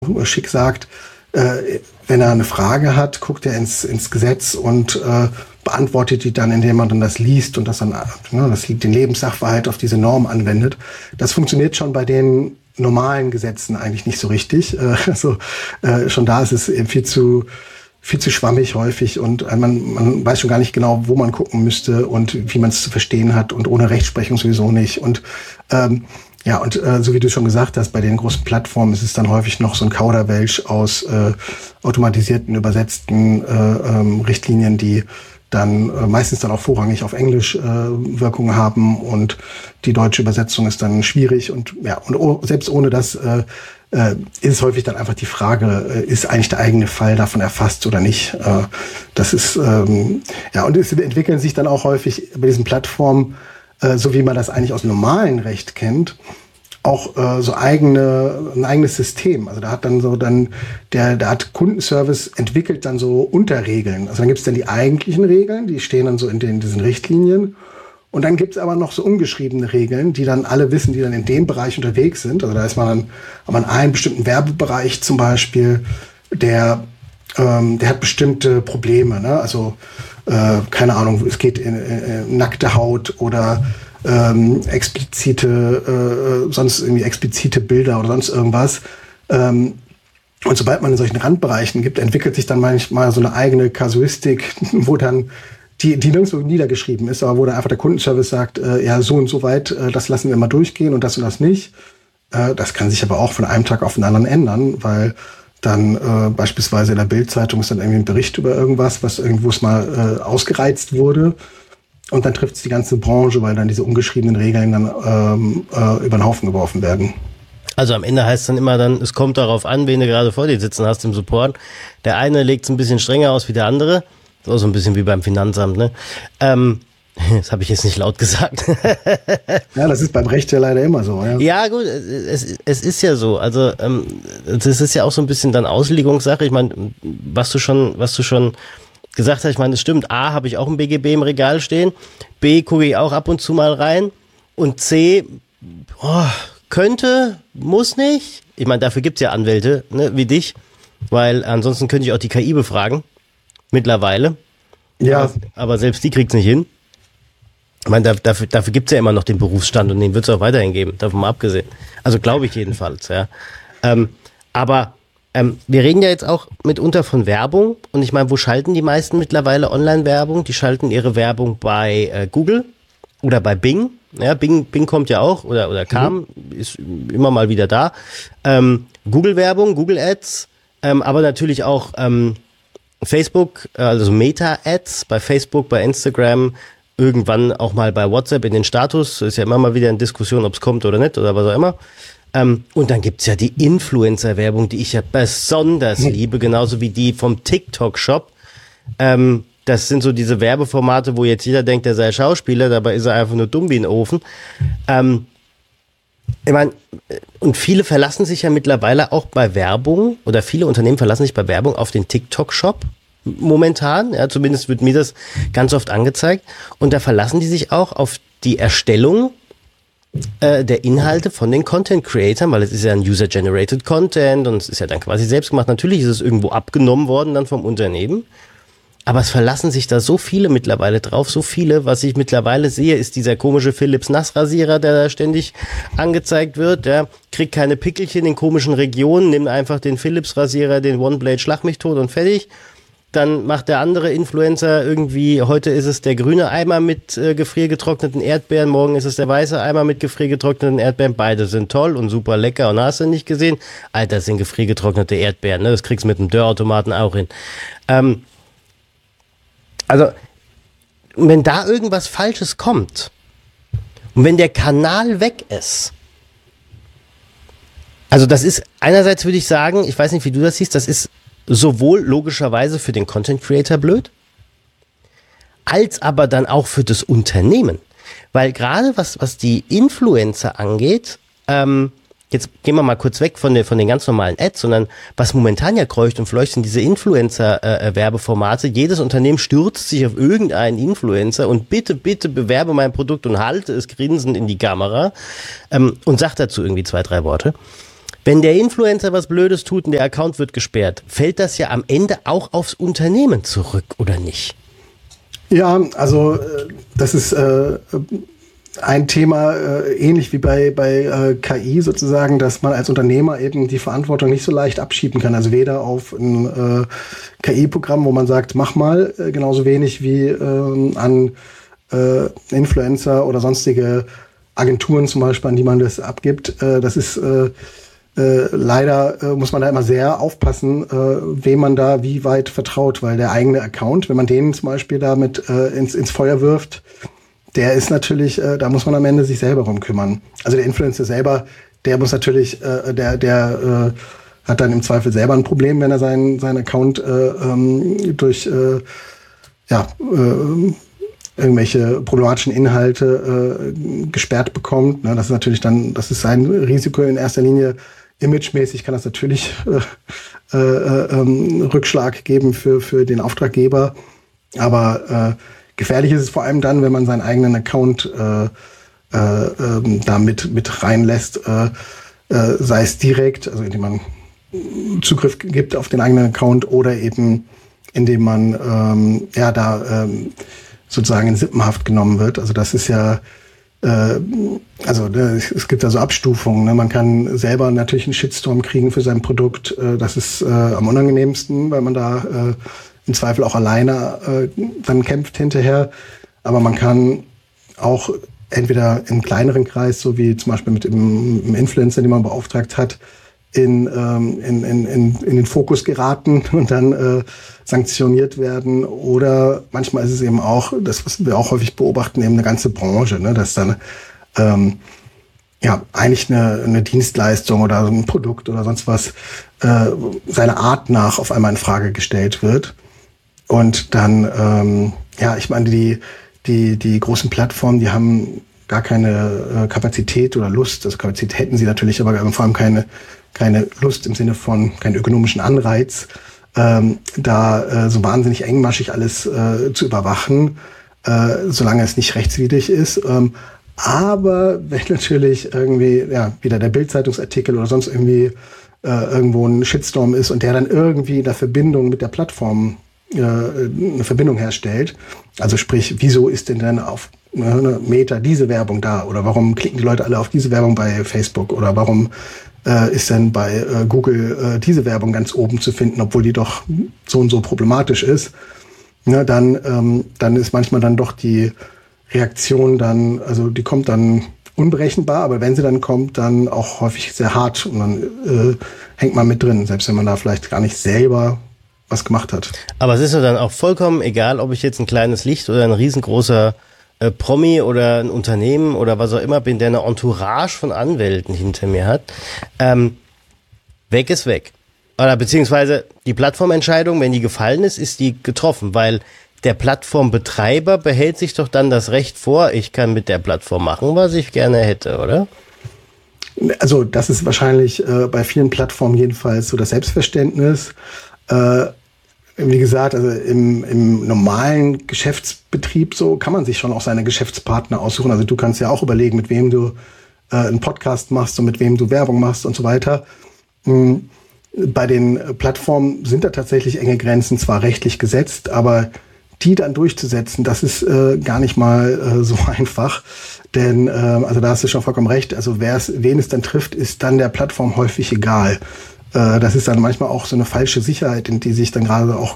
schick sagt, wenn er eine Frage hat, guckt er ins Gesetz und beantwortet die dann, indem man dann das liest und das dann den Lebenssachverhalt auf diese Norm anwendet. Das funktioniert schon bei den normalen Gesetzen eigentlich nicht so richtig. Schon da ist es eben viel zu schwammig häufig und man weiß schon gar nicht genau, wo man gucken müsste und wie man es zu verstehen hat und ohne Rechtsprechung sowieso nicht. Und so wie du schon gesagt hast, bei den großen Plattformen ist es dann häufig noch so ein Kauderwelsch aus automatisierten, übersetzten Richtlinien, die dann meistens dann auch vorrangig auf Englisch Wirkung haben und die deutsche Übersetzung ist dann schwierig und selbst ohne das ist häufig dann einfach die Frage, ist eigentlich der eigene Fall davon erfasst oder nicht? Das ist und es entwickeln sich dann auch häufig bei diesen Plattformen, so wie man das eigentlich aus dem normalen Recht kennt, auch ein eigenes System. Also da hat dann der Art Kundenservice entwickelt dann so Unterregeln. Also dann gibt es dann die eigentlichen Regeln, die stehen dann so in diesen Richtlinien. Und dann gibt es aber noch so ungeschriebene Regeln, die dann alle wissen, die dann in dem Bereich unterwegs sind. Also da ist man dann einen bestimmten Werbebereich zum Beispiel, der hat bestimmte Probleme, ne? Also keine Ahnung, es geht in nackte Haut oder sonst irgendwie explizite Bilder oder sonst irgendwas. Und sobald man in solchen Randbereichen gibt, entwickelt sich dann manchmal so eine eigene Kasuistik, wo dann die nirgendwo niedergeschrieben ist, aber wo dann einfach der Kundenservice sagt, so und so weit, das lassen wir mal durchgehen und das nicht. Das kann sich aber auch von einem Tag auf den anderen ändern, weil dann beispielsweise in der Bild-Zeitung ist dann irgendwie ein Bericht über irgendwas, was irgendwo mal ausgereizt wurde. Und dann trifft es die ganze Branche, weil dann diese ungeschriebenen Regeln dann über den Haufen geworfen werden. Also am Ende heißt es dann immer es kommt darauf an, wen du gerade vor dir sitzen hast im Support. Der eine legt es ein bisschen strenger aus wie der andere. So ein bisschen wie beim Finanzamt, ne? Das habe ich jetzt nicht laut gesagt. Ja, das ist beim Recht ja leider immer so. Ja gut, es ist ja so. Also das ist ja auch so ein bisschen dann Auslegungssache. Ich meine, was du schon gesagt hast, ich meine, das stimmt. A, habe ich auch ein BGB im Regal stehen. B, gucke ich auch ab und zu mal rein. Und C, könnte, muss nicht. Ich meine, dafür gibt's ja Anwälte, ne, wie dich. Weil ansonsten könnte ich auch die KI befragen. Mittlerweile. Ja. Aber selbst die kriegt's nicht hin. Ich meine, dafür gibt's ja immer noch den Berufsstand und den wird's auch weiterhin geben. Davon mal abgesehen. Also glaube ich jedenfalls, ja. Aber wir reden ja jetzt auch mitunter von Werbung und ich meine, wo schalten die meisten mittlerweile Online-Werbung? Die schalten ihre Werbung bei Google oder bei Bing. Ja, Bing kommt ja auch oder kam, ist immer mal wieder da. Google-Werbung, Google Ads, aber natürlich auch Facebook, also Meta-Ads bei Facebook, bei Instagram, irgendwann auch mal bei WhatsApp in den Status. Ist ja immer mal wieder in Diskussion, ob es kommt oder nicht oder was auch immer. Und dann gibt's ja die Influencer-Werbung, die ich ja besonders liebe, genauso wie die vom TikTok-Shop. Das sind so diese Werbeformate, wo jetzt jeder denkt, er sei Schauspieler, dabei ist er einfach nur dumm wie ein Ofen. Ich meine, und viele verlassen sich ja mittlerweile auch bei Werbung, oder viele Unternehmen verlassen sich bei Werbung auf den TikTok-Shop momentan. Ja, zumindest wird mir das ganz oft angezeigt. Und da verlassen die sich auch auf die Erstellung der Inhalte von den Content-Creatern, weil es ist ja ein User-Generated Content und es ist ja dann quasi selbst gemacht. Natürlich ist es irgendwo abgenommen worden dann vom Unternehmen, aber es verlassen sich da so viele mittlerweile drauf, so viele. Was ich mittlerweile sehe, ist dieser komische Philips Nassrasierer, der da ständig angezeigt wird. Der kriegt keine Pickelchen in komischen Regionen, nimmt einfach den Philips Rasierer, den One-Blade, schlag mich tot und fertig. Dann macht der andere Influencer irgendwie, heute ist es der grüne Eimer mit gefriergetrockneten Erdbeeren, morgen ist es der weiße Eimer mit gefriergetrockneten Erdbeeren. Beide sind toll und super lecker und hast du nicht gesehen? Alter, das sind gefriergetrocknete Erdbeeren, ne? Das kriegst du mit einem Dörrautomaten auch hin. Also, wenn da irgendwas Falsches kommt und wenn der Kanal weg ist, also das ist, einerseits würde ich sagen, ich weiß nicht, wie du das siehst, das ist sowohl logischerweise für den Content Creator blöd, als aber dann auch für das Unternehmen. Weil gerade was die Influencer angeht, jetzt gehen wir mal kurz weg von den ganz normalen Ads, sondern was momentan ja kreucht und fleucht, sind diese Influencer-Werbeformate. Jedes Unternehmen stürzt sich auf irgendeinen Influencer und bitte bewerbe mein Produkt und halte es grinsend in die Kamera und sagt dazu irgendwie 2, 3 Worte. Wenn der Influencer was Blödes tut und der Account wird gesperrt, fällt das ja am Ende auch aufs Unternehmen zurück, oder nicht? Ja, also das ist ein Thema, ähnlich wie bei KI sozusagen, dass man als Unternehmer eben die Verantwortung nicht so leicht abschieben kann. Also weder auf ein KI-Programm, wo man sagt, mach mal, genauso wenig wie an Influencer oder sonstige Agenturen zum Beispiel, an die man das abgibt. Das ist leider muss man da immer sehr aufpassen, wem man da wie weit vertraut, weil der eigene Account, wenn man den zum Beispiel damit ins Feuer wirft, der ist natürlich, da muss man am Ende sich selber drum kümmern. Also der Influencer selber, der muss natürlich, der hat dann im Zweifel selber ein Problem, wenn er seinen Account durch irgendwelche problematischen Inhalte gesperrt bekommt. Das ist natürlich dann, das ist sein Risiko in erster Linie. Imagemäßig kann das natürlich Rückschlag geben für den Auftraggeber. Aber gefährlich ist es vor allem dann, wenn man seinen eigenen Account da mit reinlässt, sei es direkt, also indem man Zugriff gibt auf den eigenen Account oder eben indem man sozusagen in Sippenhaft genommen wird. Also das ist ja es gibt da so Abstufungen. Ne? Man kann selber natürlich einen Shitstorm kriegen für sein Produkt. Das ist am unangenehmsten, weil man da im Zweifel auch alleine dann kämpft hinterher. Aber man kann auch entweder im kleineren Kreis, so wie zum Beispiel mit dem Influencer, den man beauftragt hat, in den Fokus geraten und dann sanktioniert werden. Oder manchmal ist es eben auch, das, was wir auch häufig beobachten, eben eine ganze Branche, ne, dass dann eigentlich eine Dienstleistung oder ein Produkt oder sonst was seiner Art nach auf einmal in Frage gestellt wird. Und dann, ich meine, die großen Plattformen, die haben gar keine Kapazität oder Lust. Also Kapazität hätten sie natürlich, aber vor allem keine Lust im Sinne von keinen ökonomischen Anreiz, da so wahnsinnig engmaschig alles zu überwachen, solange es nicht rechtswidrig ist. Aber wenn natürlich irgendwie wieder der Bild-Zeitungsartikel oder sonst irgendwie irgendwo ein Shitstorm ist und der dann irgendwie in der Verbindung mit der Plattform eine Verbindung herstellt, also sprich, wieso ist denn dann auf Meta diese Werbung da oder warum klicken die Leute alle auf diese Werbung bei Facebook oder warum ist denn bei Google diese Werbung ganz oben zu finden, obwohl die doch so und so problematisch ist, dann ist manchmal dann doch die Reaktion dann, also die kommt dann unberechenbar, aber wenn sie dann kommt, dann auch häufig sehr hart und dann hängt man mit drin, selbst wenn man da vielleicht gar nicht selber was gemacht hat. Aber es ist ja dann auch vollkommen egal, ob ich jetzt ein kleines Licht oder ein riesengroßer Promi oder ein Unternehmen oder was auch immer bin, der eine Entourage von Anwälten hinter mir hat. Weg ist weg. Oder beziehungsweise die Plattformentscheidung, wenn die gefallen ist die getroffen, weil der Plattformbetreiber behält sich doch dann das Recht vor, ich kann mit der Plattform machen, was ich gerne hätte, oder? Also das ist wahrscheinlich bei vielen Plattformen jedenfalls so das Selbstverständnis. Wie gesagt, also im normalen Geschäftsbetrieb so kann man sich schon auch seine Geschäftspartner aussuchen. Also du kannst ja auch überlegen, mit wem du einen Podcast machst und mit wem du Werbung machst und so weiter. Bei den Plattformen sind da tatsächlich enge Grenzen, zwar rechtlich gesetzt, aber die dann durchzusetzen, das ist gar nicht mal so einfach. Denn, also da hast du schon vollkommen recht, also wen es dann trifft, ist dann der Plattform häufig egal. Das ist dann manchmal auch so eine falsche Sicherheit, in die sich dann gerade auch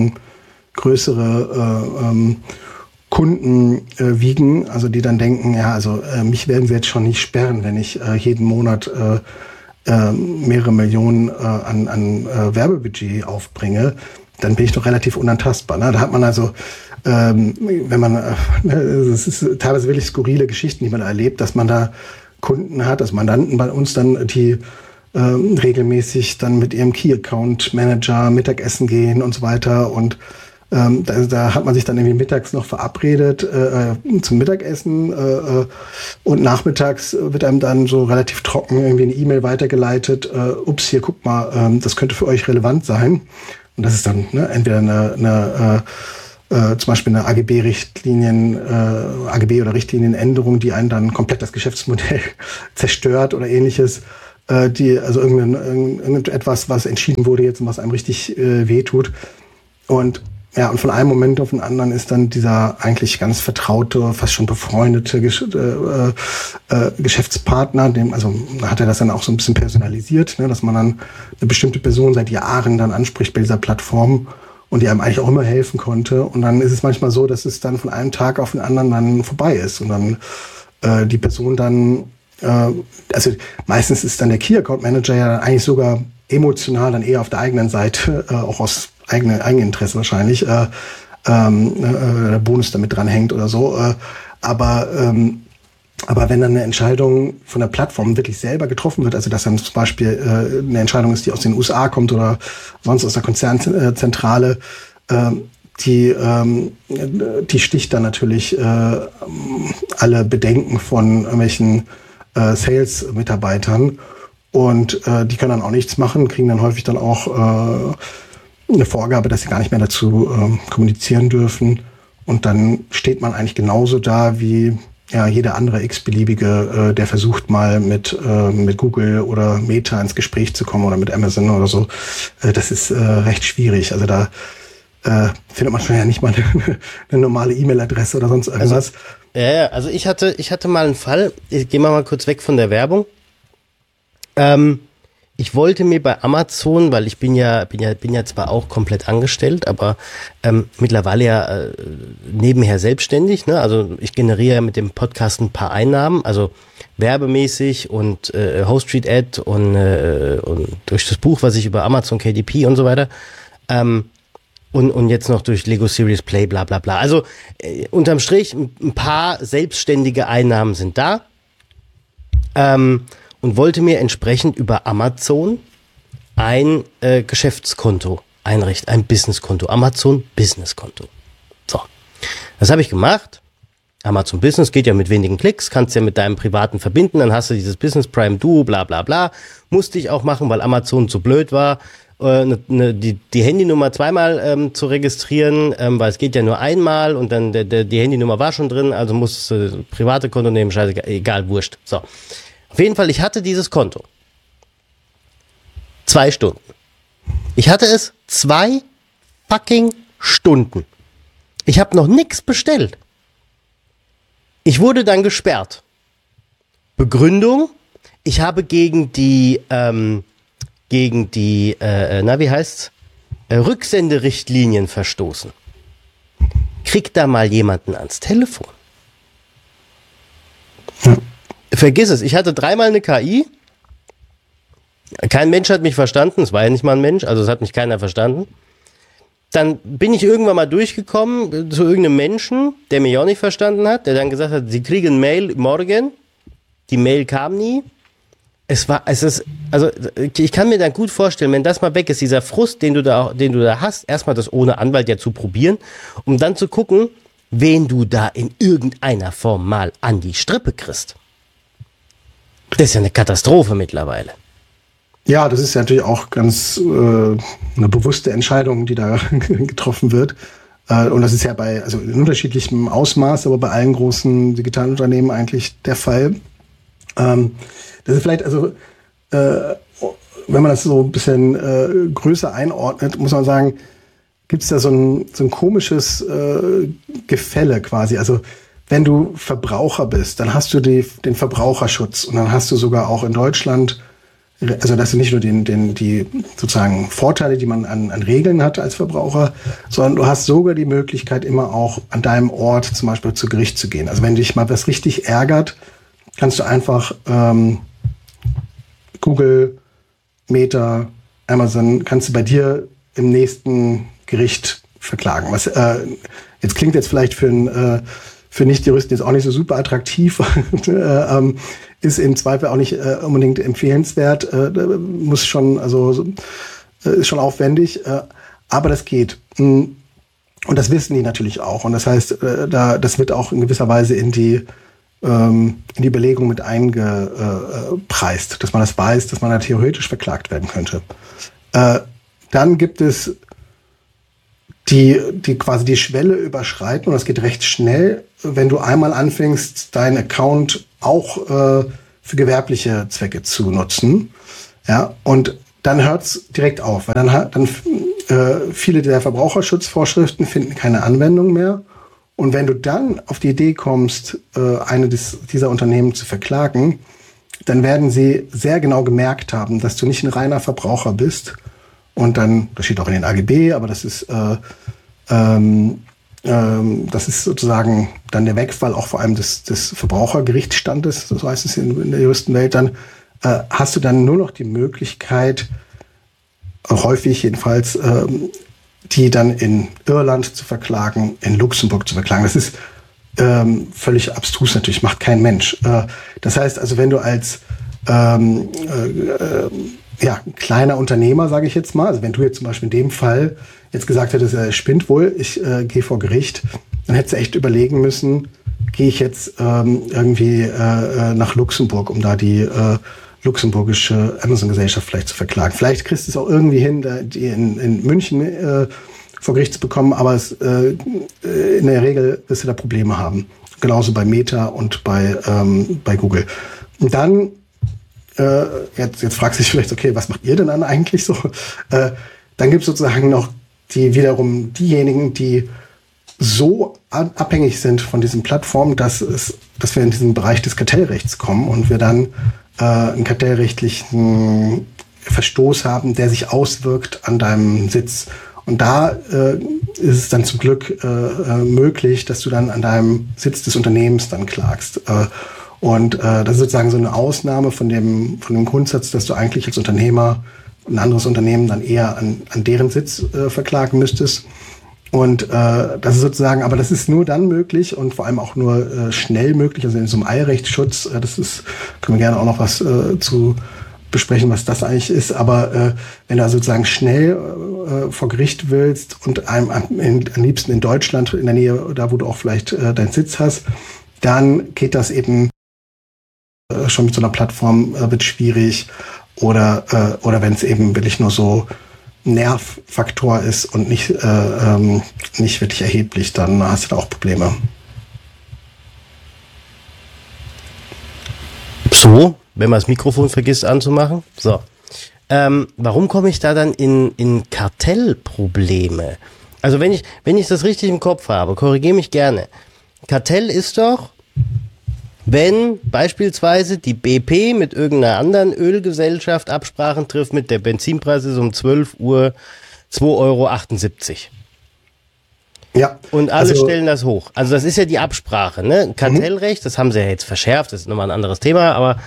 größere Kunden wiegen, also die dann denken, mich werden sie jetzt schon nicht sperren, wenn ich jeden Monat mehrere Millionen an Werbebudget aufbringe, dann bin ich doch relativ unantastbar. Ne? Da hat man also, wenn man, es ist teilweise wirklich skurrile Geschichten, die man erlebt, dass man da Kunden hat, also Mandanten bei uns dann, die regelmäßig dann mit ihrem Key-Account-Manager Mittagessen gehen und so weiter. Und da hat man sich dann irgendwie mittags noch verabredet zum Mittagessen und nachmittags wird einem dann so relativ trocken irgendwie eine E-Mail weitergeleitet. Ups, hier, guck mal, das könnte für euch relevant sein. Und das ist dann entweder eine zum Beispiel eine AGB oder Richtlinienänderung, die einen dann komplett das Geschäftsmodell zerstört oder ähnliches. also irgendetwas, was entschieden wurde jetzt und was einem richtig wehtut. Und ja, und von einem Moment auf den anderen ist dann dieser eigentlich ganz vertraute, fast schon befreundete Geschäftspartner, also hat er das dann auch so ein bisschen personalisiert, ne, dass man dann eine bestimmte Person seit Jahren dann anspricht bei dieser Plattform und die einem eigentlich auch immer helfen konnte. Und dann ist es manchmal so, dass es dann von einem Tag auf den anderen dann vorbei ist und dann die Person dann, also meistens ist dann der Key Account Manager ja dann eigentlich sogar emotional dann eher auf der eigenen Seite, auch aus Eigeninteresse wahrscheinlich, der Bonus damit dranhängt oder so. Aber wenn dann eine Entscheidung von der Plattform wirklich selber getroffen wird, also dass dann zum Beispiel eine Entscheidung ist, die aus den USA kommt oder sonst aus der Konzernzentrale, die sticht dann natürlich alle Bedenken von irgendwelchen Sales-Mitarbeitern und die können dann auch nichts machen, kriegen dann häufig dann auch eine Vorgabe, dass sie gar nicht mehr dazu kommunizieren dürfen. Und dann steht man eigentlich genauso da wie ja, jeder andere x-beliebige, der versucht mal mit Google oder Meta ins Gespräch zu kommen oder mit Amazon oder so. Das ist recht schwierig. Also da findet man schon ja nicht mal eine normale E-Mail-Adresse oder sonst irgendwas. Also ich hatte mal einen Fall, ich gehe mal kurz weg von der Werbung. Ich wollte mir bei Amazon, weil ich bin ja zwar auch komplett angestellt, aber mittlerweile ja nebenher selbstständig, ne? Also ich generiere ja mit dem Podcast ein paar Einnahmen, also werbemäßig und Host Street Ad und durch das Buch, was ich über Amazon KDP und so weiter und jetzt noch durch Lego Serious Play, bla bla bla. Also unterm Strich ein paar selbstständige Einnahmen sind da. Und wollte mir entsprechend über Amazon ein Geschäftskonto einrichten, ein Businesskonto, Amazon Businesskonto. So, das habe ich gemacht. Amazon Business geht ja mit wenigen Klicks, kannst ja mit deinem privaten verbinden, dann hast du dieses Business Prime Duo, bla bla bla. Musste ich auch machen, weil Amazon so blöd war, die Handynummer zweimal zu registrieren, weil es geht ja nur einmal und dann die Handynummer war schon drin, also musst du private Konto nehmen, scheiße, egal, wurscht. So. Auf jeden Fall, ich hatte dieses Konto. 2 Stunden. Ich hatte es 2 fucking Stunden. Ich habe noch nichts bestellt. Ich wurde dann gesperrt. Begründung, ich habe gegen die Rücksenderichtlinien verstoßen. Kriegt da mal jemanden ans Telefon. Vergiss es, ich hatte 3-mal eine KI. Kein Mensch hat mich verstanden, es war ja nicht mal ein Mensch, also es hat mich keiner verstanden. Dann bin ich irgendwann mal durchgekommen zu irgendeinem Menschen, der mich auch nicht verstanden hat, der dann gesagt hat, Sie kriegen Mail morgen. Die Mail kam nie. Ich kann mir dann gut vorstellen, wenn das mal weg ist, dieser Frust, den du da hast, erstmal das ohne Anwalt ja zu probieren, um dann zu gucken, wen du da in irgendeiner Form mal an die Strippe kriegst. Das ist ja eine Katastrophe mittlerweile. Ja, das ist ja natürlich auch ganz eine bewusste Entscheidung, die da getroffen wird. Und das ist ja in unterschiedlichem Ausmaß, aber bei allen großen digitalen Unternehmen eigentlich der Fall. Das ist vielleicht, wenn man das so ein bisschen größer einordnet, muss man sagen, gibt es da so ein komisches Gefälle quasi. Also wenn du Verbraucher bist, dann hast du den Verbraucherschutz und dann hast du sogar auch in Deutschland, also dass du nicht nur die sozusagen Vorteile, die man an Regeln hat als Verbraucher, sondern du hast sogar die Möglichkeit, immer auch an deinem Ort zum Beispiel zu Gericht zu gehen. Also wenn dich mal was richtig ärgert, kannst du einfach Google, Meta, Amazon, kannst du bei dir im nächsten Gericht verklagen. Was jetzt klingt vielleicht für Nicht-Juristen jetzt auch nicht so super attraktiv, ist im Zweifel auch nicht unbedingt empfehlenswert, muss schon, ist schon aufwendig, aber das geht. Und das wissen die natürlich auch. Und das heißt, das wird auch in gewisser Weise in die Belegung mit eingepreist, dass man das weiß, dass man da theoretisch verklagt werden könnte. Dann gibt es die quasi die Schwelle überschreiten, und das geht recht schnell, wenn du einmal anfängst, deinen Account auch für gewerbliche Zwecke zu nutzen. Ja, und dann hört's direkt auf, weil dann viele der Verbraucherschutzvorschriften finden keine Anwendung mehr. Und wenn du dann auf die Idee kommst, eine dieser Unternehmen zu verklagen, dann werden sie sehr genau gemerkt haben, dass du nicht ein reiner Verbraucher bist. Und dann, das steht auch in den AGB, aber das ist sozusagen dann der Wegfall auch vor allem des Verbrauchergerichtsstandes, so heißt es in der Juristenwelt, dann hast du dann nur noch die Möglichkeit, häufig jedenfalls, die dann in Irland zu verklagen, in Luxemburg zu verklagen. Das ist völlig abstrus natürlich, macht kein Mensch. Das heißt also, wenn du als kleiner Unternehmer, sage ich jetzt mal, also wenn du jetzt zum Beispiel in dem Fall jetzt gesagt hättest, er spinnt wohl, ich gehe vor Gericht, dann hättest du echt überlegen müssen, gehe ich jetzt irgendwie nach Luxemburg, um da die luxemburgische Amazon-Gesellschaft vielleicht zu verklagen. Vielleicht kriegst du es auch irgendwie hin, die in München vor Gericht zu bekommen, aber in der Regel wirst du da Probleme haben. Genauso bei Meta und bei Google. Und dann, jetzt fragst du dich vielleicht, okay, was macht ihr denn dann eigentlich so? Dann gibt es sozusagen noch wiederum diejenigen, die so abhängig sind von diesen Plattformen, dass wir in diesen Bereich des Kartellrechts kommen und wir dann einen kartellrechtlichen Verstoß haben, der sich auswirkt an deinem Sitz. Und da ist es dann zum Glück möglich, dass du dann an deinem Sitz des Unternehmens dann klagst. Und das ist sozusagen so eine Ausnahme von dem Grundsatz, dass du eigentlich als Unternehmer ein anderes Unternehmen dann eher an deren Sitz verklagen müsstest. Und das ist sozusagen, aber das ist nur dann möglich und vor allem auch nur schnell möglich, also in so einem Eilrechtsschutz, können wir gerne auch noch was zu besprechen, was das eigentlich ist, aber wenn du also sozusagen schnell vor Gericht willst und am liebsten in Deutschland, in der Nähe, da wo du auch vielleicht deinen Sitz hast, dann geht das eben schon mit so einer Plattform, wird schwierig oder wenn es eben wirklich nur so Nervfaktor ist und nicht wirklich erheblich, dann hast du da auch Probleme. So, wenn man das Mikrofon vergisst anzumachen. So. Warum komme ich da dann in Kartellprobleme? Also wenn ich das richtig im Kopf habe, korrigiere mich gerne. Kartell ist doch, wenn beispielsweise die BP mit irgendeiner anderen Ölgesellschaft Absprachen trifft, mit der Benzinpreis ist um 12 Uhr 2,78 €. Ja. Und alle stellen das hoch. Also das ist ja die Absprache, ne? Kartellrecht, das haben sie ja jetzt verschärft, das ist nochmal ein anderes Thema, aber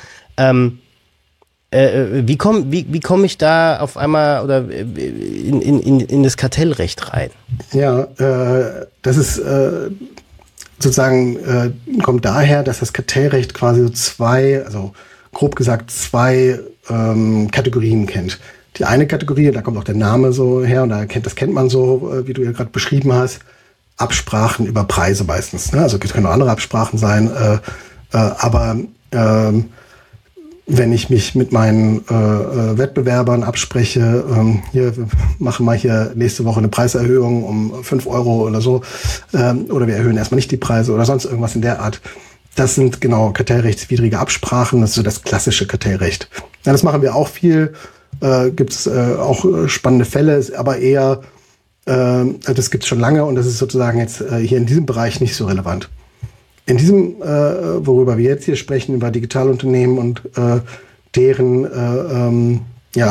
wie komm ich da auf einmal oder in das Kartellrecht rein? Ja, das ist sozusagen kommt daher, dass das Kartellrecht quasi so grob gesagt zwei Kategorien kennt. Die eine Kategorie, da kommt auch der Name so her und das kennt man so, wie du ja gerade beschrieben hast, Absprachen über Preise meistens. Ne? Also es können auch andere Absprachen sein, aber wenn ich mich mit meinen Wettbewerbern abspreche, wir machen mal hier nächste Woche eine Preiserhöhung um 5 € oder so, oder wir erhöhen erstmal nicht die Preise oder sonst irgendwas in der Art. Das sind genau kartellrechtswidrige Absprachen, das ist so das klassische Kartellrecht. Ja, das machen wir auch viel, gibt es auch spannende Fälle, aber eher, das gibt es schon lange und das ist sozusagen jetzt hier in diesem Bereich nicht so relevant. In diesem, worüber wir jetzt hier sprechen, über Digitalunternehmen und deren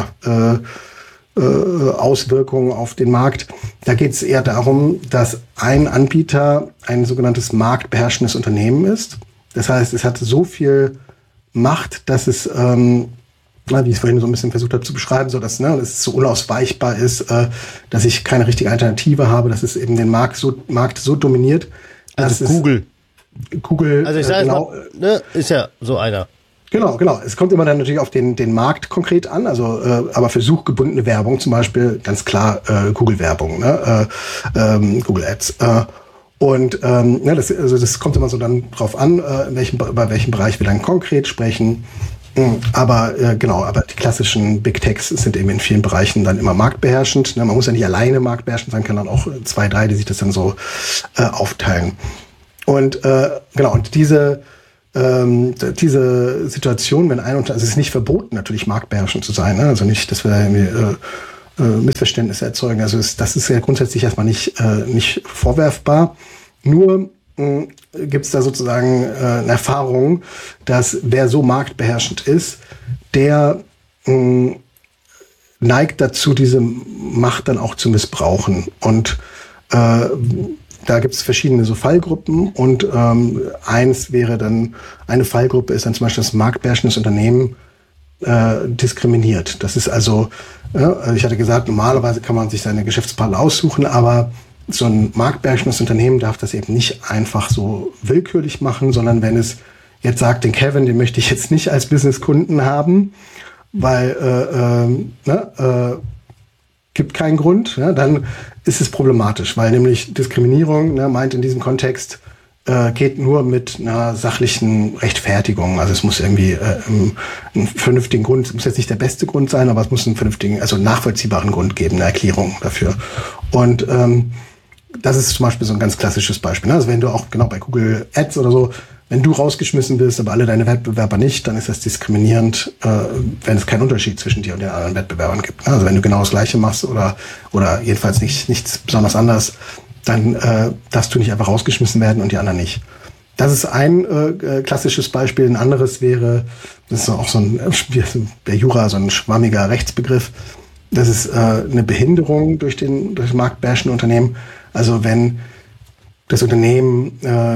Auswirkungen auf den Markt, da geht es eher darum, dass ein Anbieter ein sogenanntes marktbeherrschendes Unternehmen ist. Das heißt, es hat so viel Macht, dass es, wie ich es vorhin so ein bisschen versucht habe zu beschreiben, so dass es so unausweichbar ist, dass ich keine richtige Alternative habe, dass es eben den Markt so dominiert. Also Google, also ich sage genau, ne, ist ja so einer. Genau. Es kommt immer dann natürlich auf den Markt konkret an, also aber für suchgebundene Werbung zum Beispiel ganz klar Google-Werbung, ne? Google Ads. Das kommt immer so dann drauf an, bei welchem Bereich wir dann konkret sprechen. Aber die klassischen Big Techs sind eben in vielen Bereichen dann immer marktbeherrschend. Ne? Man muss ja nicht alleine marktbeherrschend sein, kann dann auch 2, 3, die sich das dann so aufteilen. Und und diese diese Situation, wenn also es ist nicht verboten, natürlich marktbeherrschend zu sein, ne? Also nicht, dass wir irgendwie Missverständnisse erzeugen. Also das ist ja grundsätzlich erstmal nicht vorwerfbar. Nur gibt es da sozusagen eine Erfahrung, dass wer so marktbeherrschend ist, der neigt dazu, diese Macht dann auch zu missbrauchen. Und da gibt es verschiedene so Fallgruppen und eine Fallgruppe ist dann zum Beispiel das marktbeherrschendes Unternehmen diskriminiert. Das ist also, ich hatte gesagt, normalerweise kann man sich seine Geschäftspartner aussuchen, aber so ein marktbeherrschendes Unternehmen darf das eben nicht einfach so willkürlich machen, sondern wenn es jetzt sagt, den Kevin, den möchte ich jetzt nicht als Businesskunden haben, weil gibt keinen Grund, ja, dann ist es problematisch, weil nämlich Diskriminierung meint in diesem Kontext geht nur mit einer sachlichen Rechtfertigung. Also es muss irgendwie einen vernünftigen Grund, es muss jetzt nicht der beste Grund sein, aber es muss einen vernünftigen, also einen nachvollziehbaren Grund geben, eine Erklärung dafür. Und das ist zum Beispiel so ein ganz klassisches Beispiel. Ne? Also wenn du auch genau bei Google Ads oder so, wenn du rausgeschmissen bist, aber alle deine Wettbewerber nicht, dann ist das diskriminierend, wenn es keinen Unterschied zwischen dir und den anderen Wettbewerbern gibt. Also wenn du genau das Gleiche machst oder jedenfalls nichts besonders anderes, dann darfst du nicht einfach rausgeschmissen werden und die anderen nicht. Das ist ein klassisches Beispiel. Ein anderes wäre, das ist auch so ein der Jura, so ein schwammiger Rechtsbegriff. Das ist eine Behinderung durch marktbeherrschende Unternehmen. Also wenn das Unternehmen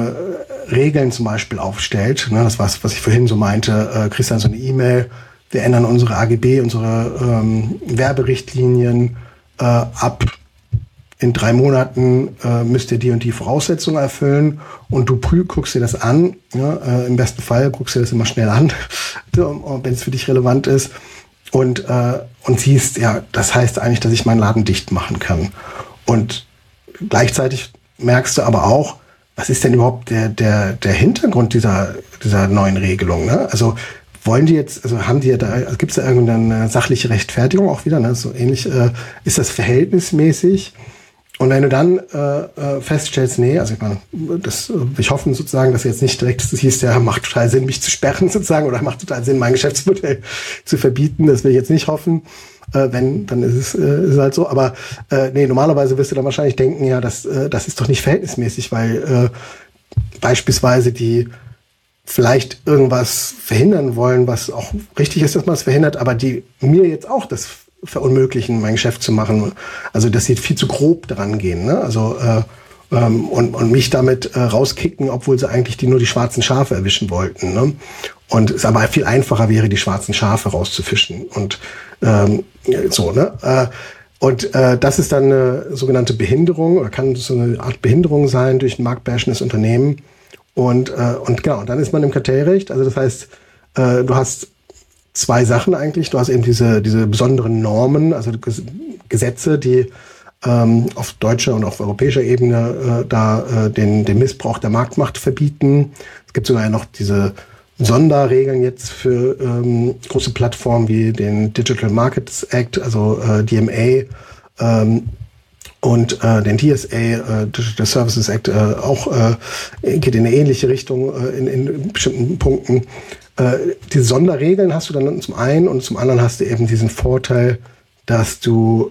Regeln zum Beispiel aufstellt, ne, das was ich vorhin so meinte, kriegst dann so eine E-Mail, wir ändern unsere AGB, unsere Werberichtlinien ab in 3 Monaten müsst ihr die und die Voraussetzungen erfüllen und du guckst dir das an, ja, im besten Fall guckst du dir das immer schnell an, wenn es für dich relevant ist und siehst, ja, das heißt eigentlich, dass ich meinen Laden dicht machen kann. Und gleichzeitig merkst du aber auch, was ist denn überhaupt der Hintergrund dieser neuen Regelung? Ne? Also wollen die jetzt, also haben die da, gibt es da irgendeine sachliche Rechtfertigung auch wieder? Ne? So ähnlich ist das verhältnismäßig. Und wenn du dann feststellst, nee, also ich meine, ich hoffe sozusagen, dass jetzt nicht direkt hieß, ja, macht total Sinn, mich zu sperren sozusagen, oder macht total Sinn, mein Geschäftsmodell zu verbieten. Das will ich jetzt nicht hoffen. Wenn, dann ist es halt so. Aber nee, normalerweise wirst du dann wahrscheinlich denken, ja, das ist doch nicht verhältnismäßig, weil beispielsweise die vielleicht irgendwas verhindern wollen, was auch richtig ist, dass man es verhindert, aber die mir jetzt auch das verunmöglichen, mein Geschäft zu machen. Also dass sie viel zu grob dran gehen, ne? Also und mich damit rauskicken, obwohl sie eigentlich nur die schwarzen Schafe erwischen wollten. Ne? Und es aber viel einfacher wäre, die schwarzen Schafe rauszufischen. Und so, ne? Das ist dann eine sogenannte Behinderung oder kann so eine Art Behinderung sein durch ein marktbeherrschendes Unternehmen. Und genau, und dann ist man im Kartellrecht. Also das heißt, du hast 2 Sachen eigentlich. Du hast eben diese besonderen Normen, also Gesetze, die auf deutscher und auf europäischer Ebene den Missbrauch der Marktmacht verbieten. Es gibt sogar noch diese Sonderregeln jetzt für große Plattformen wie den Digital Markets Act, also DMA, und den DSA, Digital Services Act, auch geht in eine ähnliche Richtung in bestimmten Punkten. Diese Sonderregeln hast du dann zum einen und zum anderen hast du eben diesen Vorteil, dass du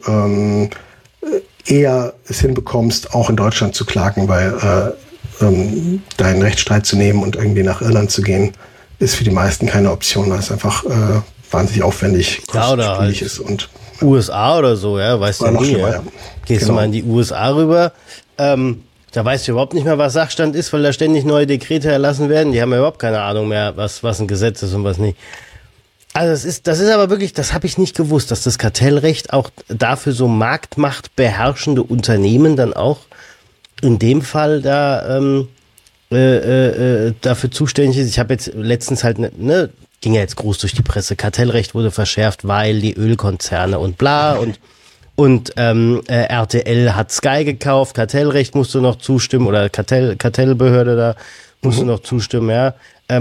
eher es hinbekommst, auch in Deutschland zu klagen, weil deinen Rechtsstreit zu nehmen und irgendwie nach Irland zu gehen, ist für die meisten keine Option, weil es einfach wahnsinnig aufwendig oder halt ist. Und USA oder so, ja, weißt du nie. Ja. Gehst du mal in die USA rüber, da weißt du überhaupt nicht mehr, was Sachstand ist, weil da ständig neue Dekrete erlassen werden. Die haben ja überhaupt keine Ahnung mehr, was ein Gesetz ist und was nicht. Also das ist aber wirklich, das habe ich nicht gewusst, dass das Kartellrecht auch dafür so marktmachtbeherrschende Unternehmen dann auch in dem Fall da dafür zuständig ist. Ich habe jetzt letztens halt, ging ja jetzt groß durch die Presse, Kartellrecht wurde verschärft, weil die Ölkonzerne und bla und RTL hat Sky gekauft, Kartellrecht musste noch zustimmen oder Kartellbehörde da musste noch zustimmen, ja.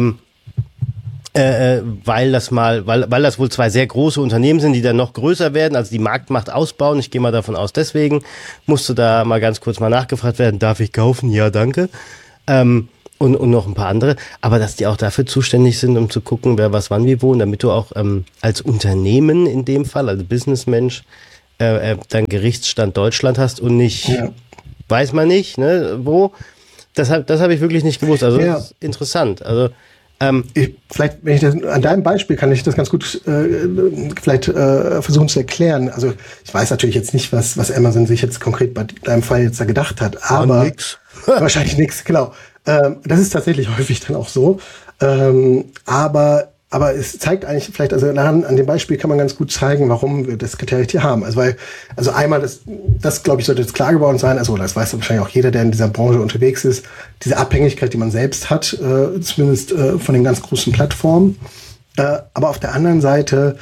Weil das wohl 2 sehr große Unternehmen sind, die dann noch größer werden, also die Marktmacht ausbauen. Ich gehe mal davon aus, deswegen musste da mal ganz kurz mal nachgefragt werden, darf ich kaufen? Ja, danke. Und noch ein paar andere, aber dass die auch dafür zuständig sind, um zu gucken, wer was wann wie wo, und damit du auch als Unternehmen in dem Fall, also Businessmensch, dein Gerichtsstand Deutschland hast und nicht, weiß man nicht, ne, wo. Das hab ich wirklich nicht gewusst. Also das ist interessant. Also vielleicht, wenn ich das, an deinem Beispiel kann ich das ganz gut versuchen zu erklären. Also ich weiß natürlich jetzt nicht, was Amazon sich jetzt konkret bei deinem Fall jetzt da gedacht hat, aber wahrscheinlich nichts, genau. Das ist tatsächlich häufig dann auch so. Aber es zeigt eigentlich vielleicht, also an dem Beispiel kann man ganz gut zeigen, warum wir das Kriterium hier haben. Also einmal, das glaube ich, sollte jetzt klar geworden sein, also das weiß wahrscheinlich auch jeder, der in dieser Branche unterwegs ist, diese Abhängigkeit, die man selbst hat, zumindest von den ganz großen Plattformen. Aber auf der anderen Seite,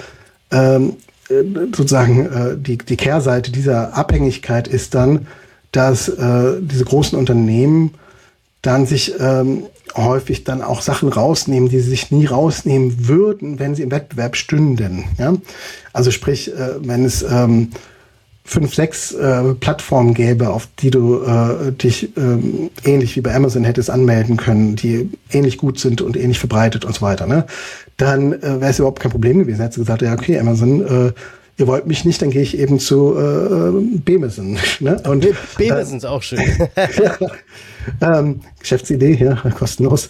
sozusagen, die Kehrseite dieser Abhängigkeit ist dann, dass diese großen Unternehmen dann sich häufig dann auch Sachen rausnehmen, die sie sich nie rausnehmen würden, wenn sie im Wettbewerb stünden. Ja? Also sprich, wenn es 5, 6 Plattformen gäbe, auf die du dich ähnlich wie bei Amazon hättest anmelden können, die ähnlich gut sind und ähnlich verbreitet und so weiter, ne? Dann wäre es überhaupt kein Problem gewesen. Hättest du gesagt, ja okay, Amazon, ihr wollt mich nicht, dann gehe ich eben zu Bemeson. Ne? Und Bemeson ist auch schön. Geschäftsidee, ja, kostenlos.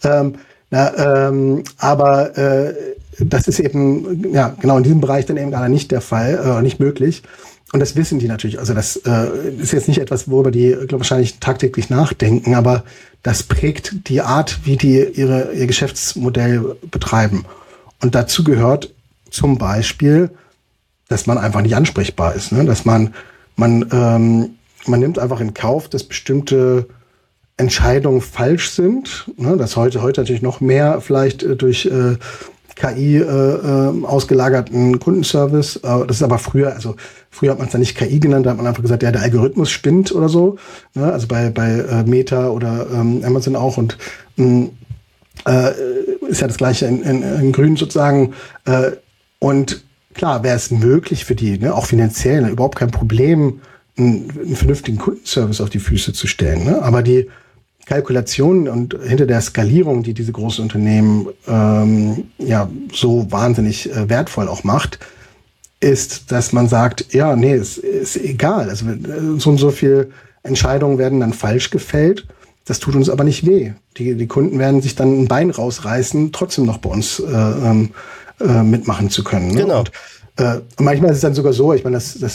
Aber das ist eben, ja, genau in diesem Bereich dann eben gerade nicht der Fall, nicht möglich. Und das wissen die natürlich. Also das ist jetzt nicht etwas, worüber die wahrscheinlich tagtäglich nachdenken, aber das prägt die Art, wie die ihr Geschäftsmodell betreiben. Und dazu gehört zum Beispiel, dass man einfach nicht ansprechbar ist, ne? Dass man nimmt einfach in Kauf, dass bestimmte Entscheidungen falsch sind, ne? Dass heute natürlich noch mehr vielleicht durch KI ausgelagerten Kundenservice. Das ist aber früher hat man es dann nicht KI genannt, da hat man einfach gesagt, ja, der Algorithmus spinnt oder so. Ne? Also bei Meta oder Amazon auch und ist ja das Gleiche in Grün sozusagen. Und klar, wäre es möglich für die, ne, auch finanziell, überhaupt kein Problem, einen vernünftigen Kundenservice auf die Füße zu stellen. Ne? Aber die Kalkulation und hinter der Skalierung, die diese großen Unternehmen so wahnsinnig wertvoll auch macht, ist, dass man sagt, ja, nee, es ist egal. Also so und so viel Entscheidungen werden dann falsch gefällt. Das tut uns aber nicht weh. Die Kunden werden sich dann ein Bein rausreißen, trotzdem noch bei uns mitmachen zu können. Ne? Genau. Und manchmal ist es dann sogar so, ich meine, das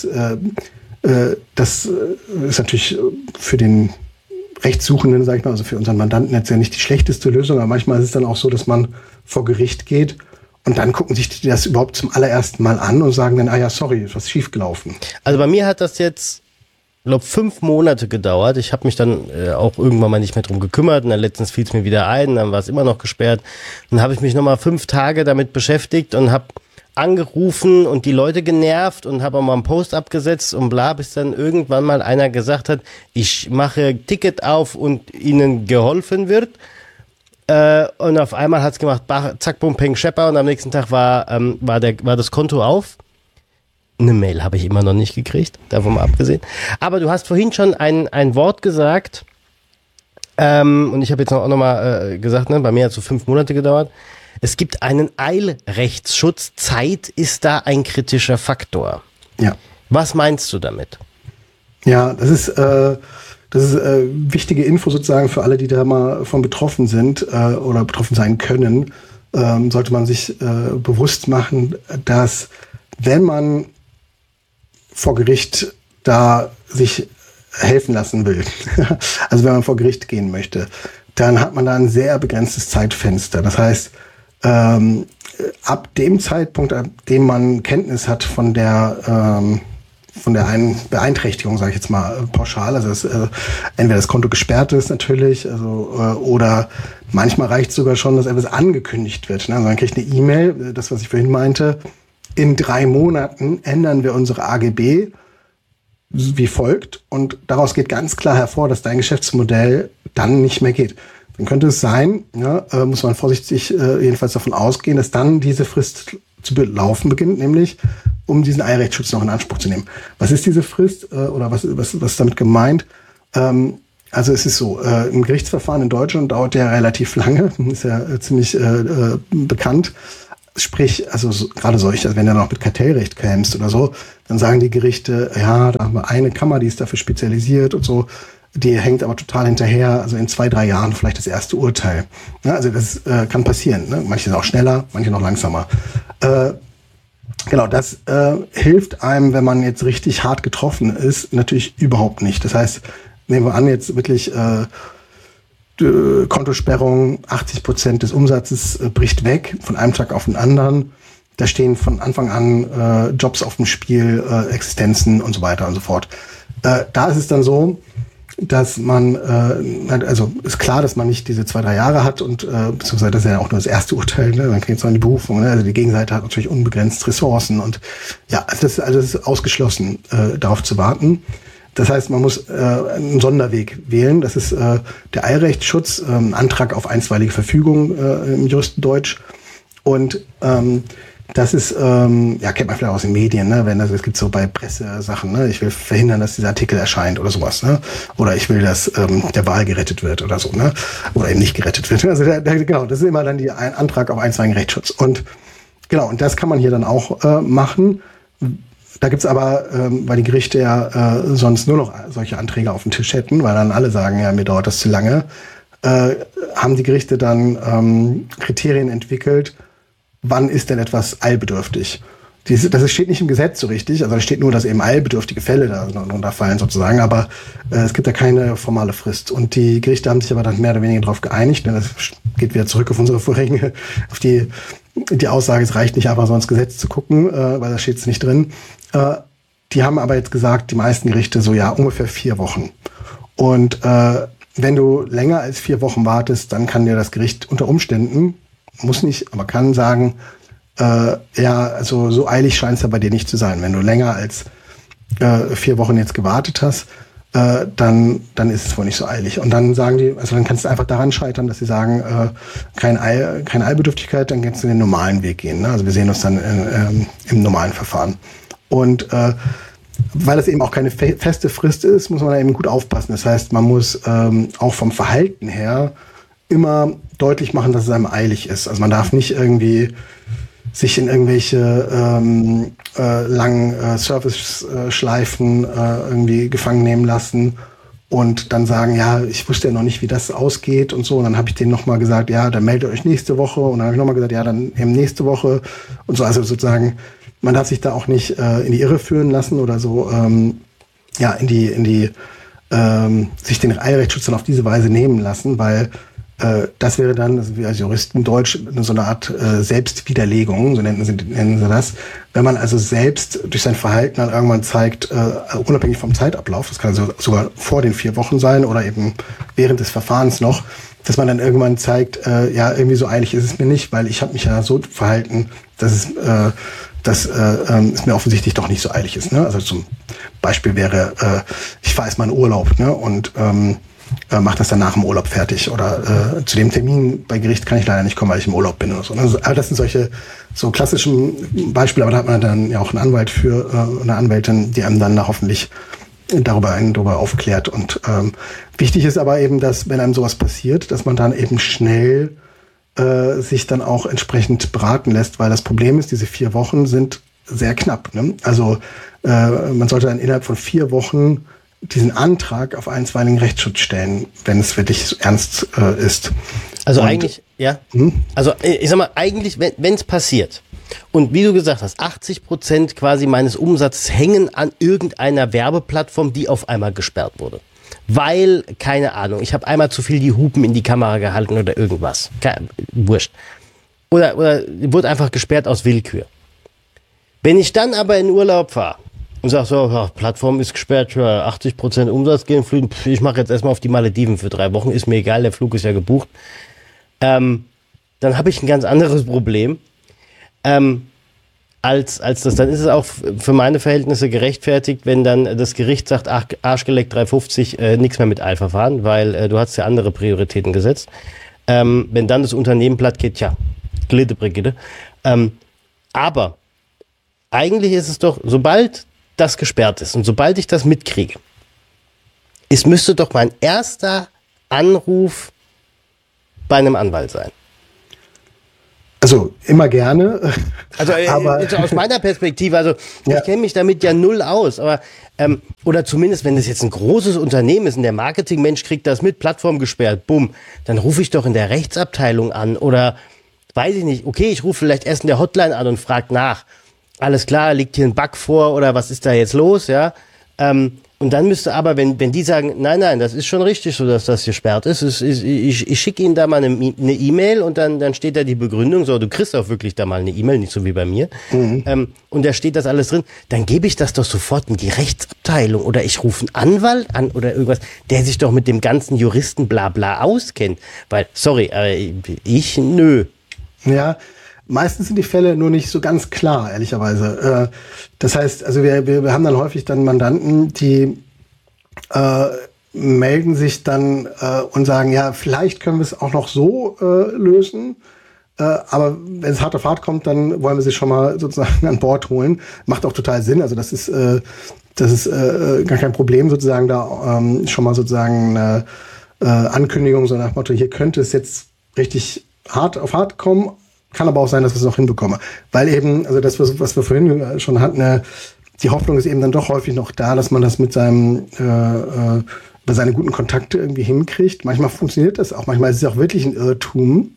ist natürlich für den Rechtssuchenden, sag ich mal, also für unseren Mandanten jetzt ja nicht die schlechteste Lösung, aber manchmal ist es dann auch so, dass man vor Gericht geht und dann gucken sich die das überhaupt zum allerersten Mal an und sagen dann, sorry, ist was schiefgelaufen. Also bei mir hat das jetzt, ich glaube, 5 Monate gedauert. Ich habe mich dann auch irgendwann mal nicht mehr drum gekümmert und dann letztens fiel es mir wieder ein, dann war es immer noch gesperrt. Dann habe ich mich nochmal 5 Tage damit beschäftigt und habe angerufen und die Leute genervt und habe auch mal einen Post abgesetzt und bla, bis dann irgendwann mal einer gesagt hat, ich mache Ticket auf und ihnen geholfen wird. Und auf einmal hat's gemacht, zack, bum, peng, schepper und am nächsten Tag war das Konto auf. Eine Mail habe ich immer noch nicht gekriegt, davon mal abgesehen. Aber du hast vorhin schon ein Wort gesagt, und ich habe jetzt auch noch mal gesagt, ne, bei mir hat es so 5 Monate gedauert. Es gibt einen Eilrechtsschutz. Zeit ist da ein kritischer Faktor. Ja. Was meinst du damit? Ja, das ist wichtige Info sozusagen für alle, die da mal von betroffen sind oder betroffen sein können. Sollte man sich bewusst machen, dass wenn man vor Gericht da sich helfen lassen will, also wenn man vor Gericht gehen möchte, dann hat man da ein sehr begrenztes Zeitfenster. Das heißt, ab dem Zeitpunkt, ab dem man Kenntnis hat von der Beeinträchtigung, sage ich jetzt mal pauschal, also entweder das Konto gesperrt ist natürlich, oder manchmal reicht es sogar schon, dass etwas angekündigt wird. Ne? Also man kriegt eine E-Mail, das, was ich vorhin meinte, in 3 Monaten ändern wir unsere AGB wie folgt und daraus geht ganz klar hervor, dass dein Geschäftsmodell dann nicht mehr geht. Dann könnte es sein, muss man vorsichtig jedenfalls davon ausgehen, dass dann diese Frist zu laufen beginnt, nämlich um diesen Eilrechtsschutz noch in Anspruch zu nehmen. Was ist diese Frist oder was ist damit gemeint? Also es ist so, ein Gerichtsverfahren in Deutschland dauert ja relativ lange, ist ja ziemlich bekannt. Sprich, also gerade solche, also wenn du noch mit Kartellrecht kämst oder so, dann sagen die Gerichte, ja, da haben wir eine Kammer, die ist dafür spezialisiert und so, die hängt aber total hinterher, also in 2-3 Jahren vielleicht das erste Urteil. Ja, also das kann passieren. Ne? Manche sind auch schneller, manche noch langsamer. Genau, das hilft einem, wenn man jetzt richtig hart getroffen ist, natürlich überhaupt nicht. Das heißt, nehmen wir an, jetzt wirklich Kontosperrung, 80% des Umsatzes bricht weg von einem Tag auf den anderen. Da stehen von Anfang an Jobs auf dem Spiel, Existenzen und so weiter und so fort. Da ist es dann so, dass man, also ist klar, dass man nicht diese 2-3 Jahre hat und beziehungsweise das ist ja auch nur das erste Urteil, ne? Dann geht es noch in die Berufung, ne? Also die Gegenseite hat natürlich unbegrenzt Ressourcen und ja, also das ist ausgeschlossen, darauf zu warten. Das heißt, man muss einen Sonderweg wählen. Das ist der Eilrechtsschutz, Antrag auf einstweilige Verfügung im Juristendeutsch. Und das ist, ja, kennt man vielleicht aus den Medien, ne? Wenn das gibt so bei Pressesachen, ne? Ich will verhindern, dass dieser Artikel erscheint oder sowas, ne? Oder ich will, dass der Wal gerettet wird oder so, ne? Oder eben nicht gerettet wird. Also genau, das ist immer dann ein Antrag auf einstweiligen Rechtsschutz. Und genau, und das kann man hier dann auch machen. Da gibt's aber, weil die Gerichte ja sonst nur noch solche Anträge auf dem Tisch hätten, weil dann alle sagen, ja, mir dauert das zu lange, haben die Gerichte dann Kriterien entwickelt, wann ist denn etwas eilbedürftig. Das steht nicht im Gesetz so richtig, also da steht nur, dass eben eilbedürftige Fälle darunter fallen sozusagen, aber es gibt da keine formale Frist. Und die Gerichte haben sich aber dann mehr oder weniger darauf geeinigt, denn das geht wieder zurück auf unsere vorherige, auf die Aussage, es reicht nicht einfach so ins Gesetz zu gucken, weil da steht es nicht drin. Die haben aber jetzt gesagt, die meisten Gerichte so, ja, ungefähr 4 Wochen. Und wenn du länger als 4 Wochen wartest, dann kann dir das Gericht unter Umständen, muss nicht, aber kann sagen, ja, also so eilig scheint es ja bei dir nicht zu sein. Wenn du länger als 4 Wochen jetzt gewartet hast, dann ist es wohl nicht so eilig. Und dann sagen die, also dann kannst du einfach daran scheitern, dass sie sagen, keine Eilbedürftigkeit, dann kannst du den normalen Weg gehen. Ne? Also wir sehen uns dann im normalen Verfahren. Und weil das eben auch keine feste Frist ist, muss man da eben gut aufpassen. Das heißt, man muss auch vom Verhalten her immer deutlich machen, dass es einem eilig ist. Also man darf nicht irgendwie sich in irgendwelche langen Service-Schleifen irgendwie gefangen nehmen lassen und dann sagen, ja, ich wusste ja noch nicht, wie das ausgeht und so. Und dann habe ich denen nochmal gesagt, ja, dann meldet euch nächste Woche. Und dann habe ich nochmal gesagt, ja, dann eben nächste Woche und so. Also sozusagen, man darf sich da auch nicht in die Irre führen lassen oder so, ja, sich den Eilrechtsschutz dann auf diese Weise nehmen lassen, weil das wäre dann, also wir als Juristen Deutsch, so eine Art Selbstwiderlegung, so nennen sie das. Wenn man also selbst durch sein Verhalten dann irgendwann zeigt, unabhängig vom Zeitablauf, das kann also sogar vor den 4 Wochen sein oder eben während des Verfahrens noch, dass man dann irgendwann zeigt, ja, irgendwie so eilig ist es mir nicht, weil ich habe mich ja so verhalten, dass es mir offensichtlich doch nicht so eilig ist. Ne? Also zum Beispiel wäre, ich fahre erstmal in Urlaub, ne? Und mache das dann nach dem Urlaub fertig. Oder zu dem Termin bei Gericht kann ich leider nicht kommen, weil ich im Urlaub bin oder so. Also, das sind solche so klassischen Beispiele, aber da hat man dann ja auch einen Anwalt für, eine Anwältin, die einem dann hoffentlich darüber aufklärt. Und wichtig ist aber eben, dass, wenn einem sowas passiert, dass man dann eben schnell sich dann auch entsprechend beraten lässt, weil das Problem ist, diese 4 Wochen sind sehr knapp. Ne? Also man sollte dann innerhalb von 4 Wochen diesen Antrag auf einstweiligen Rechtsschutz stellen, wenn es wirklich so ernst ist. Also eigentlich, ja. Also ich sag mal, eigentlich, wenn es passiert und wie du gesagt hast, 80% quasi meines Umsatzes hängen an irgendeiner Werbeplattform, die auf einmal gesperrt wurde. Weil, keine Ahnung, ich habe einmal zu viel die Hupen in die Kamera gehalten oder irgendwas. Wurscht. Oder wurde einfach gesperrt aus Willkür. Wenn ich dann aber in Urlaub fahre und sage so, ja, Plattform ist gesperrt, ja, 80% Umsatz gehen fliegen, ich mache jetzt erstmal auf die Malediven für 3 Wochen, ist mir egal, der Flug ist ja gebucht, dann habe ich ein ganz anderes Problem. Als das, dann ist es auch für meine Verhältnisse gerechtfertigt, wenn dann das Gericht sagt, ach, Arschgeleck 350, nichts mehr mit Eilverfahren, weil du hast ja andere Prioritäten gesetzt. Wenn dann das Unternehmen platt geht, tja, Glitte Brigitte. Aber eigentlich ist es doch, sobald das gesperrt ist und sobald ich das mitkriege, es müsste doch mein erster Anruf bei einem Anwalt sein. Also immer gerne. Also aber aus meiner Perspektive, also ich kenne mich damit ja null aus, aber oder zumindest, wenn das jetzt ein großes Unternehmen ist und der Marketingmensch kriegt das mit, Plattform gesperrt, bumm, dann rufe ich doch in der Rechtsabteilung an oder weiß ich nicht, okay, ich rufe vielleicht erst in der Hotline an und frage nach. Alles klar, liegt hier ein Bug vor oder was ist da jetzt los, ja? Und dann müsste aber, wenn die sagen, nein, das ist schon richtig so, dass das gesperrt ist, ich schicke Ihnen da mal eine E-Mail und dann steht da die Begründung, so, du kriegst auch wirklich da mal eine E-Mail, nicht so wie bei mir, und da steht das alles drin, dann gebe ich das doch sofort in die Rechtsabteilung oder ich rufe einen Anwalt an oder irgendwas, der sich doch mit dem ganzen Juristen Blabla auskennt, weil, sorry, nö. Ja, meistens sind die Fälle nur nicht so ganz klar, ehrlicherweise. Das heißt, also wir haben dann häufig dann Mandanten, die melden sich dann und sagen, ja, vielleicht können wir es auch noch so lösen. Aber wenn es hart auf hart kommt, dann wollen wir sie schon mal sozusagen an Bord holen. Macht auch total Sinn. Also das ist gar kein Problem, sozusagen da schon mal sozusagen eine Ankündigung so nach dem Motto, hier könnte es jetzt richtig hart auf hart kommen. Kann aber auch sein, dass wir es noch hinbekommen. Weil eben, also das, was wir vorhin schon hatten, die Hoffnung ist eben dann doch häufig noch da, dass man das mit seinem über seine guten Kontakte irgendwie hinkriegt. Manchmal funktioniert das auch, manchmal ist es auch wirklich ein Irrtum.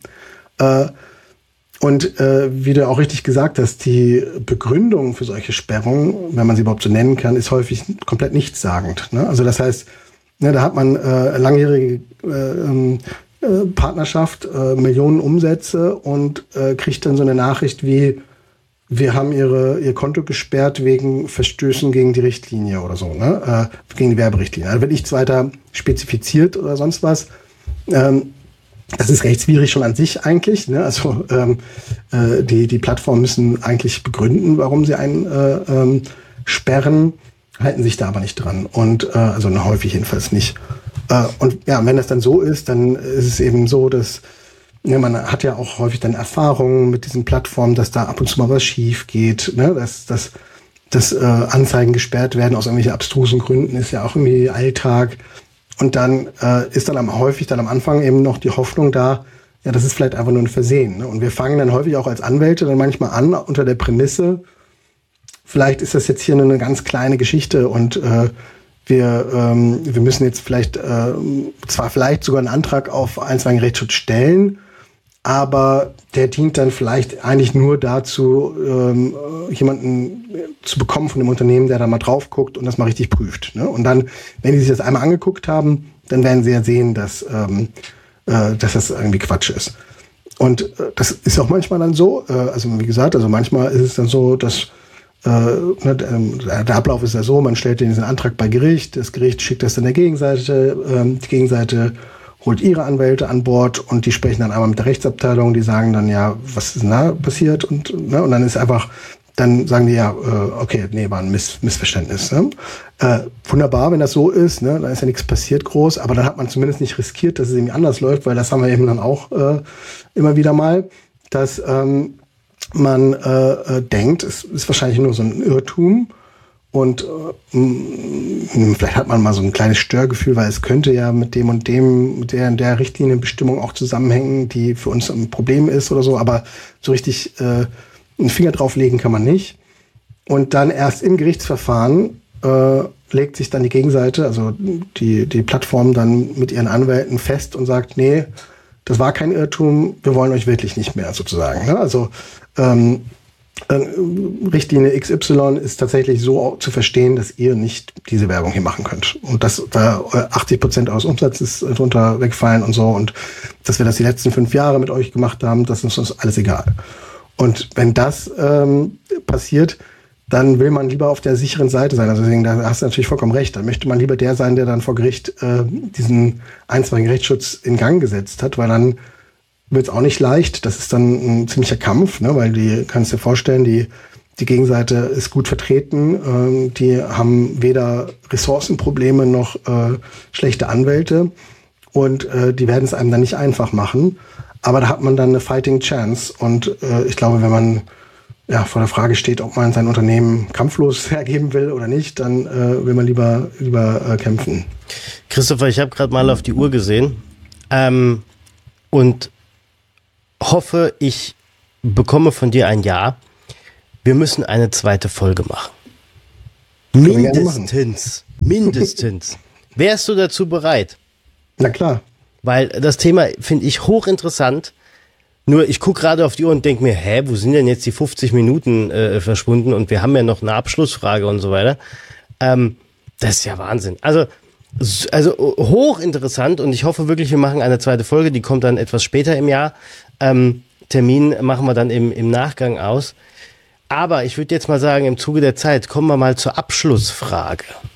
Und wie du auch richtig gesagt hast, die Begründung für solche Sperrungen, wenn man sie überhaupt so nennen kann, ist häufig komplett nichtssagend. Ne? Also das heißt, da hat man langjährige Partnerschaft, Millionen Umsätze und kriegt dann so eine Nachricht wie, wir haben ihr Konto gesperrt wegen Verstößen gegen die Richtlinie oder so, ne? Gegen die Werberichtlinie. Da wird nichts weiter spezifiziert oder sonst was. Das ist rechtswidrig schon an sich eigentlich, ne? Also die Plattformen müssen eigentlich begründen, warum sie einen sperren, halten sich da aber nicht dran. Und also häufig jedenfalls nicht. Und ja, wenn das dann so ist, dann ist es eben so, dass man hat ja auch häufig dann Erfahrungen mit diesen Plattformen, dass da ab und zu mal was schief geht, ne? Dass Anzeigen gesperrt werden aus irgendwelchen abstrusen Gründen, ist ja auch irgendwie Alltag. Und dann ist dann häufig dann am Anfang eben noch die Hoffnung da, ja, das ist vielleicht einfach nur ein Versehen. Ne? Und wir fangen dann häufig auch als Anwälte dann manchmal an unter der Prämisse, vielleicht ist das jetzt hier nur eine ganz kleine Geschichte und wir müssen jetzt vielleicht sogar einen Antrag auf einstweiligen Rechtsschutz stellen, aber der dient dann vielleicht eigentlich nur dazu, jemanden zu bekommen von dem Unternehmen, der da mal drauf guckt und das mal richtig prüft. Ne? Und dann, wenn die sich das einmal angeguckt haben, dann werden sie ja sehen, dass das irgendwie Quatsch ist. Und das ist auch manchmal dann so, also wie gesagt, also manchmal ist es dann so, dass der Ablauf ist ja so, man stellt diesen Antrag bei Gericht, das Gericht schickt das dann der Gegenseite, die Gegenseite holt ihre Anwälte an Bord und die sprechen dann einmal mit der Rechtsabteilung, die sagen dann, ja, was ist denn da passiert und dann ist einfach, dann sagen die ja, okay, nee, war ein Missverständnis. Ne? Wunderbar, wenn das so ist, ne, dann ist ja nichts passiert groß, aber dann hat man zumindest nicht riskiert, dass es irgendwie anders läuft, weil das haben wir eben dann auch immer wieder mal, dass man denkt, es ist wahrscheinlich nur so ein Irrtum und vielleicht hat man mal so ein kleines Störgefühl, weil es könnte ja mit dem und dem, mit der Richtlinienbestimmung auch zusammenhängen, die für uns ein Problem ist oder so, aber so richtig einen Finger drauflegen kann man nicht. Und dann erst im Gerichtsverfahren legt sich dann die Gegenseite, also die Plattform dann mit ihren Anwälten fest und sagt, nee, das war kein Irrtum, wir wollen euch wirklich nicht mehr sozusagen. Ne? Also Richtlinie XY ist tatsächlich so zu verstehen, dass ihr nicht diese Werbung hier machen könnt. Und dass da 80% eures Umsatzes drunter wegfallen und so. Und dass wir das die letzten 5 Jahre mit euch gemacht haben, das ist uns alles egal. Und wenn das passiert, dann will man lieber auf der sicheren Seite sein. Also deswegen, da hast du natürlich vollkommen recht. Dann möchte man lieber der sein, der dann vor Gericht diesen einstweiligen Rechtsschutz in Gang gesetzt hat, weil dann wird es auch nicht leicht. Das ist dann ein ziemlicher Kampf, ne? Weil kannst dir vorstellen, die Gegenseite ist gut vertreten. Die haben weder Ressourcenprobleme noch schlechte Anwälte. Und die werden es einem dann nicht einfach machen. Aber da hat man dann eine Fighting Chance. Und ich glaube, wenn man vor der Frage steht, ob man sein Unternehmen kampflos hergeben will oder nicht, dann will man lieber kämpfen. Christopher, ich habe gerade mal auf die Uhr gesehen und hoffe, ich bekomme von dir ein Ja. Wir müssen eine zweite Folge machen. Mindestens. Wärst du dazu bereit? Na klar. Weil das Thema finde ich hochinteressant. Nur ich gucke gerade auf die Uhr und denke mir, wo sind denn jetzt die 50 Minuten verschwunden? Und wir haben ja noch eine Abschlussfrage und so weiter. Das ist ja Wahnsinn. Also hochinteressant und ich hoffe wirklich, wir machen eine zweite Folge. Die kommt dann etwas später im Jahr. Termin machen wir dann im Nachgang aus. Aber ich würde jetzt mal sagen, im Zuge der Zeit kommen wir mal zur Abschlussfrage.